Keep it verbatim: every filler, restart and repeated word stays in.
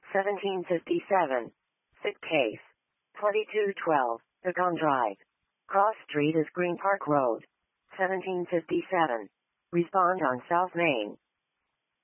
seventeen fifty-seven. Sick case. twenty-two twelve. Beacon Drive. Cross Street is Green Park Road. seventeen fifty-seven. Respond on South Main.